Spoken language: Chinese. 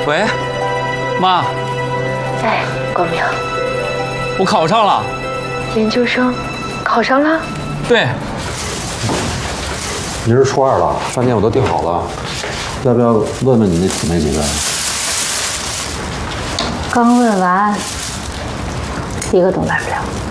喂，妈。 哎，光明， 我考上了。 研究生，考上了？ 对。 明儿初2了，饭店我都订好了，要不要问问你那姊妹几个？ 刚问完，一个都来不了。